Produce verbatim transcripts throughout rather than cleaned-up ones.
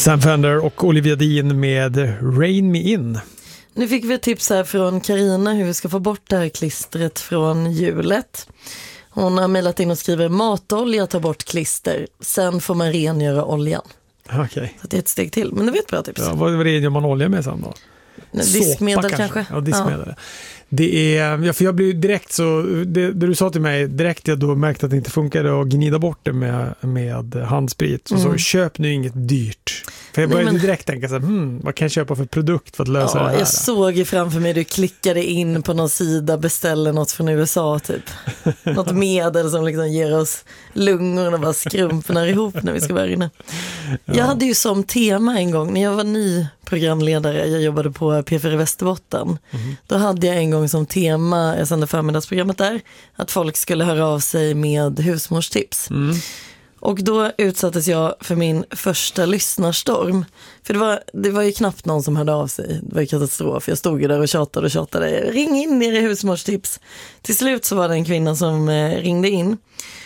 Sam Fender och Olivia Dean med Rain Me In. Nu fick vi ett tips här från Carina hur vi ska få bort det här klistret från hjulet. Hon har mejlat in och skriver matolja, ta bort klister. Sen får man rengöra oljan. Okej. Okay. Så det är ett steg till, men det var ett bra tips. Ja, vad rengör man olja med sen då? Diskmedel Såpa, kanske. Ja, diskmedel. Ja. Det är, ja, för jag blev direkt så, det, det du sa till mig, direkt jag då märkte att det inte funkade att gnida bort det med, med handsprit. Så, mm. så köp nu inget dyrt. För jag började Nej, men... direkt tänka så här, hmm, vad kan jag köpa för produkt för att lösa ja, det här? Jag såg ju framför mig, du klickade in på någon sida, beställer något från U S A typ. Något medel som liksom ger oss lungorna och bara skrumpnar ihop när vi ska vara inne. Ja. Jag hade ju som tema en gång, när jag var ny programledare, jag jobbade på P fyra Västerbotten. Mm. Då hade jag en gång som tema, jag sände förmiddagsprogrammet där, att folk skulle höra av sig med husmorstips. Mm. Och då utsattes jag för min första lyssnarstorm. För det var, det var ju knappt någon som hörde av sig. Det var ju katastrof. Jag stod ju där och tjatade och tjatade. Ring in era husmorstips. Till slut så var det en kvinna som eh, ringde in.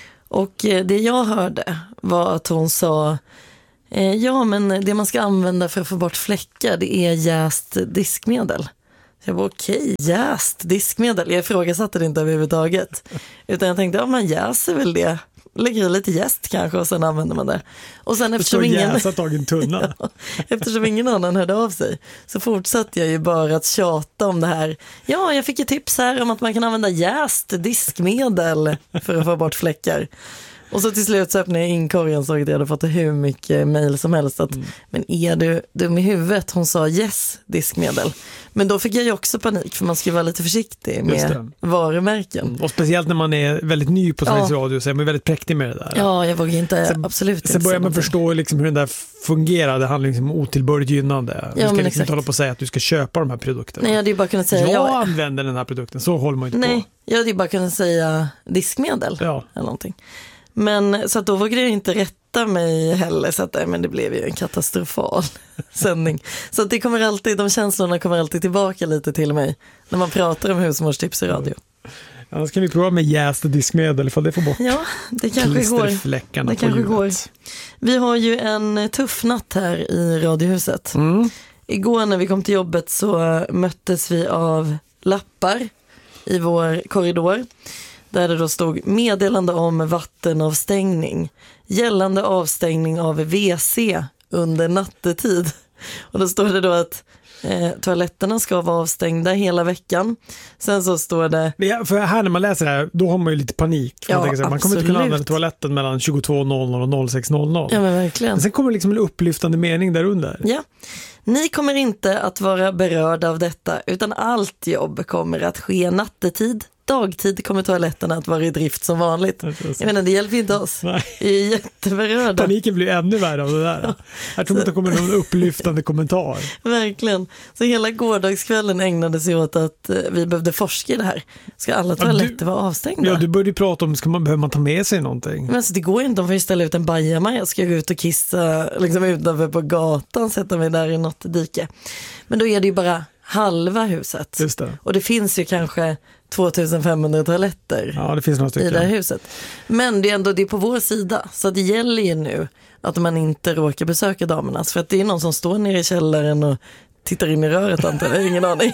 Och eh, det jag hörde var att hon sa eh, ja, men det man ska använda för att få bort fläckar, det är jäst diskmedel. Jag var okej, okay, jäst diskmedel. Jag ifrågasatte det inte överhuvudtaget. Utan jag tänkte, ja man jäser väl det. Lägger lite jäst kanske och sen använder man det. Och sen eftersom ingen... en tunna. ja, eftersom ingen annan hörde av sig så fortsatte jag ju bara att tjata om det här. Ja, jag fick ett tips här om att man kan använda jäst diskmedel för att få bort fläckar. Och så till slut så öppnade jag inkorgen så att jag hade fått hur mycket mejl som helst. Att, mm. Men är du dum i huvudet? Hon sa yes, diskmedel. Men då fick jag ju också panik för man ska vara lite försiktig med varumärken. Mm. Och speciellt när man är väldigt ny på Sveriges ja. Radio så är man väldigt präktig med det där. Ja, jag vågar inte, sen, absolut inte. Sen börjar man förstå liksom hur den där fungerar. Det handlar liksom om otillbörligt gynnande. Ja, du ska liksom inte hålla på att säga att du ska köpa de här produkterna. Nej, jag hade ju bara kunnat säga... Jag ja, använder den här produkten, så håller man inte nej, på. Jag hade ju bara kunnat säga diskmedel ja. eller någonting. Men så att då vågade jag inte rätta mig heller, så att men det blev ju en katastrofal sändning. Så att det kommer alltid, de känslorna kommer alltid tillbaka lite till mig när man pratar om husmorstips i radio. Ja, ska vi prova med jäst och diskmedel för det får bort ja, det kanske går. Det kanske går. Vi har ju en tuff natt här i Radiohuset. Mm. Igår när vi kom till jobbet så möttes vi av lappar i vår korridor. Där det då stod meddelande om vattenavstängning. Gällande avstängning av W C under nattetid. Och då står det då att eh, toaletterna ska vara avstängda hela veckan. Sen så står det... Ja, för här när man läser det här, då har man ju lite panik. För ja, man, sig, man kommer inte kunna använda toaletten mellan tjugotvå noll noll och sex noll noll. Ja, men verkligen. Men sen kommer liksom en upplyftande mening där under. Ja. Ni kommer inte att vara berörda av detta utan allt jobb kommer att ske nattetid. Dagtid kommer toaletterna att vara i drift som vanligt. Jag menar, det hjälper inte oss. Nej. Vi är jätteberörda. Paniken blir ännu värre av det där. Ja. Jag tror inte det kommer någon upplyftande kommentar. Verkligen. Så hela gårdagskvällen ägnade sig åt att vi behövde forska i det här. Ska alla toaletter ja, du, vara avstängda? Ja, du började prata om, ska man, behöver man ta med sig någonting? Men alltså, det går inte, de får ju ställa ut en bajamaj. Jag ska gå ut och kissa liksom utanför på gatan, sätta mig där i något dike. Men då är det ju bara halva huset. Just det. Och det finns ju kanske tvåtusenfemhundra toaletter ja, det finns några stycken i det här huset. Men det är ändå det är på vår sida. Så det gäller ju nu att man inte råkar besöka damernas. För att det är någon som står nere i källaren och tittar in i röret, antar jag. Ingen aning.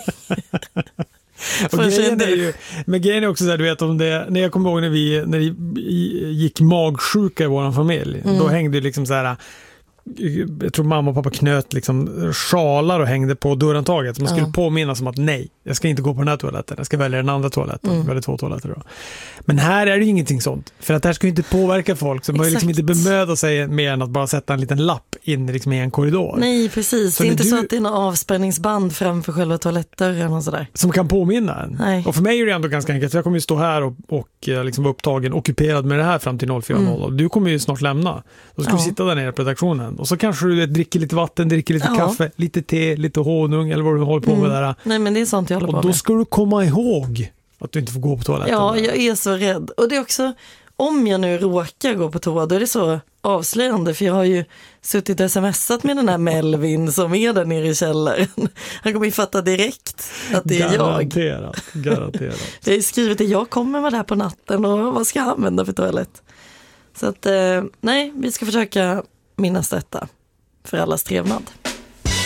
Och grejen är ju, men grejen är också så här, du vet om det, när jag kommer ihåg när vi när det gick magsjuka i vår familj, mm. då hängde det liksom så här, jag tror mamma och pappa knöt liksom sjalar och hängde på dörrantaget så man skulle ja. påminnas om att nej, jag ska inte gå på den här toaletten, jag ska välja den andra toaletten, mm. välja två toaletter då. Men här är det ju ingenting sånt, för att det här ska ju inte påverka folk, så man ju liksom inte bemöda sig mer än att bara sätta en liten lapp in liksom i en korridor. Nej, precis. Så det är inte du... så att det är någon avspänningsband framför själva toalettdörren och sådär. Som kan påminna en. Nej. Och för mig är det ändå ganska enkelt, för jag kommer ju stå här och, och liksom vara upptagen, ockuperad med det här fram till noll fyra noll. Mm. Du kommer ju snart lämna. Då ska ja. du sitta där nere på redaktionen. Och så kanske du dricker lite vatten, dricker lite ja. kaffe, lite te, lite honung eller vad du håller på med mm. där. Nej, men det är sånt jag håller på med. Och då ska du komma ihåg att du inte får gå på toaletten. Ja, där. jag är så rädd. Och det är också, om jag nu råkar gå på toa, då är det så avslöjande, för jag har ju suttit och smsat med den här Melvin som är där nere i källaren. Han kommer ju fatta direkt att det är garanterat, jag. Garanterat. Jag har ju skrivit att jag kommer vara där på natten och vad ska jag använda för toalett? Så att, eh, nej, vi ska försöka minnas detta för allas trevnad.